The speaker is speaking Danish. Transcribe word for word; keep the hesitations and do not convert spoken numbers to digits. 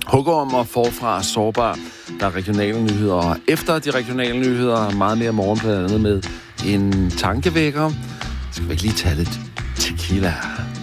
Hugorm og forfra sårbar. Der er regionale nyheder, og efter de regionale nyheder, meget mere morgen blandt andet med en tankevækker. Skal vi ikke lige tage lidt tequila?